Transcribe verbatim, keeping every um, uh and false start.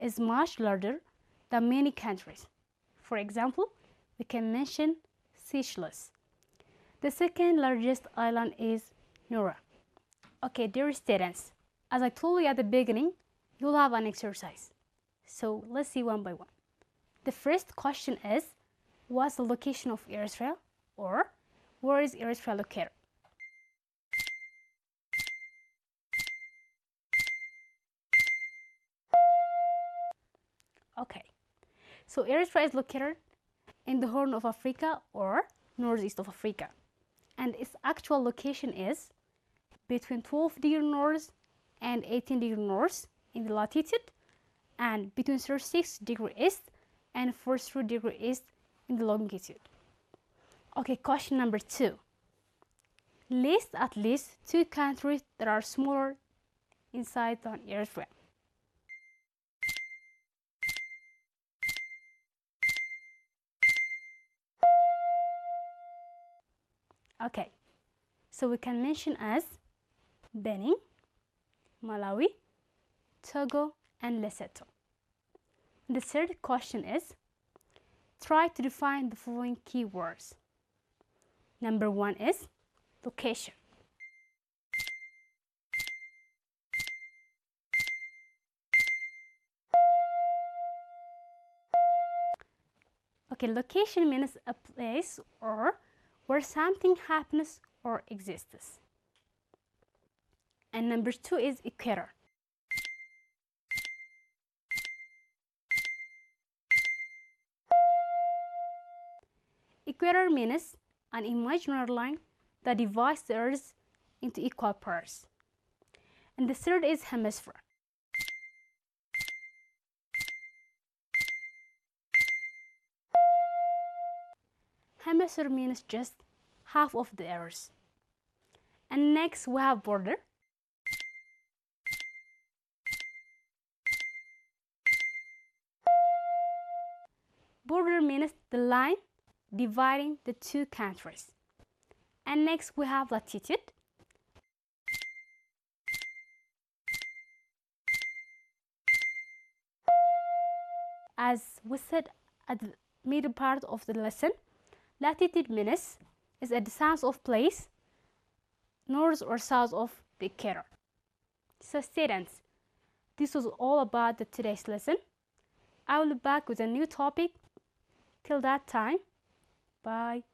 is much larger than many countries. For example, we can mention Seychelles. The second largest island is Nauru. Okay, dear students, as I told you at the beginning, you'll have an exercise. So let's see one by one. The first question is, what's the location of Eritrea? Or, where is Eritrea located? Okay, so Eritrea is located in the Horn of Africa or northeast of Africa. And its actual location is between twelve degrees north and eighteen degrees north in the latitude, and between thirty-six degrees east and forty-three degrees east in the longitude. Okay, question number two. List at least two countries that are smaller in size than Eritrea. Okay, so we can mention as Benin, Malawi, Togo, and Lesotho. The third question is, try to define the following keywords. Number one is location. Okay, location means a place or where something happens or exists. And number two is equator. Equator means an imaginary line that divides the Earth into equal parts. And the third is hemisphere. Hemisphere means just half of the Earth. And next we have border. Border means the line dividing the two countries. And next we have latitude. As we said at the middle part of the lesson, latitude means is a distance of place north or south of the equator. So students, this was all about the today's lesson. I will be back with a new topic. Till that time, bye.